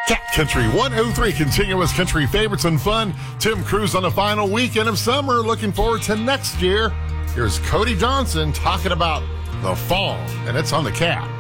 Cat Country 103, continuous country favorites and fun. Tim Cruise on the final weekend of summer. Looking forward to next year. Here's Cody Johnson talking about the fall, and it's on the Cat.